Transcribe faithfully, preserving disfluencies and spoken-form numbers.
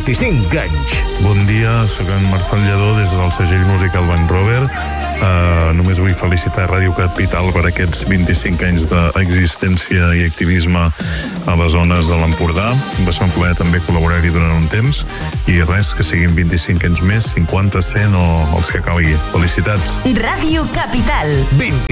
vint-i-cinc anys. Bon dia, sóc en Marcel Lledó des del segell musical Van Rover. Uh, només vull felicitar Ràdio Capital per aquests vint-i-cinc anys d'existència i activisme a les zones de l'Empordà. Vam poder també col·laborar-hi durant un temps i res, que siguin vint-i-cinc anys més, cinquanta, cent o els que calgui. Felicitats. Ràdio Capital. vint